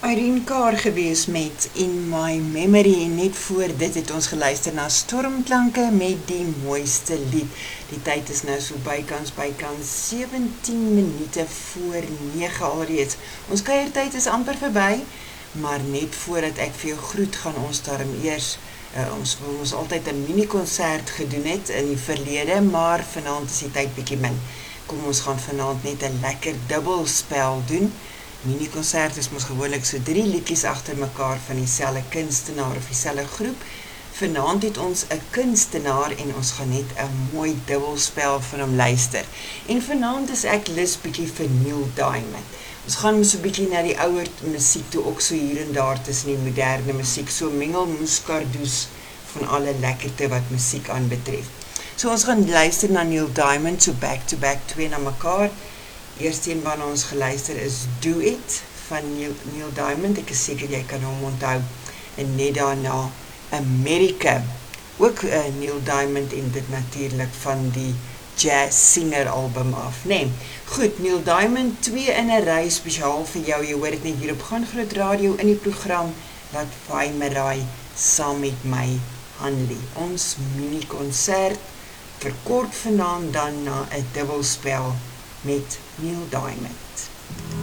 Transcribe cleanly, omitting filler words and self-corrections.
Irene Carr gewees met In My Memory en net voor dit het ons geluister na Stormklanke met die mooiste lied. Die tyd is nou so bykans 17 minute voor 9 alreeds. Ons kuiertyd is amper verby, maar net voordat ek vir jou groet gaan ons daarom eers ons wil ons altyd 'n mini-konsert gedoen het in die verlede, maar vanaand is die tyd bietjie min. Kom ons gaan vanaand net 'n lekker dubbelspel doen. Mini-konsert is mos gewoonlik so 3 liedjies agter mekaar van dieselfde kunstenaar of dieselfde groep. Vanaand het ons 'n kunstenaar en ons gaan net 'n mooi dubbelspel van hom luister. En vanaand is ek lus bietjie vir Neil Diamond. Ons gaan so 'n bietjie na die ouer musiek toe, ook so hier en daar tussen die moderne musiek, so mengel moeskardoes van alle lekkerte wat musiek aanbetref. So ons gaan luister na Neil Diamond, so back to back, 2 na mekaar. Eerste een waarna ons geluister is Do It van Neil Diamond. Ek is seker jy kan hom onthou. En net daarna America, ook Neil Diamond en dit natuurlik van die Jazz Singer album af, nee. Goed, Neil Diamond, 2 in 'n ry spesiaal vir jou. Jy hoor dit net hier op Gaan Groot Radio in die program Wat Vaai Maraai saam met my Hanlie. Ons mini-konsert verkort vanaand dan na 'n dubbelspel met Neil Diamond.